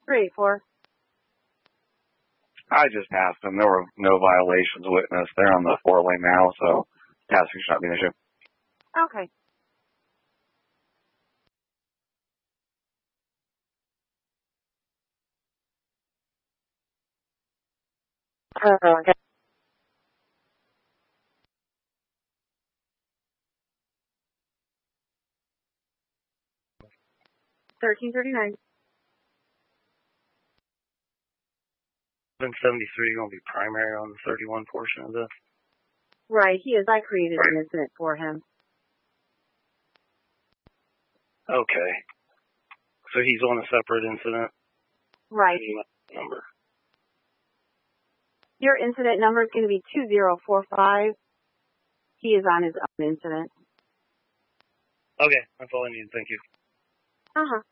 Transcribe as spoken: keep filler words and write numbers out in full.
three eighty-four. I just passed them. There were no violations witnessed. They're on the four lane now, so passing should not be an issue. Okay. Oh, okay. thirteen thirty-nine. seven seventy-three going to be primary on the thirty-one portion of this. Right, he is. I created an incident for him. Okay. So he's on a separate incident? Right. Number. Your incident number is going to be two zero four five. He is on his own incident. Okay, that's all I need. Thank you. Uh-huh.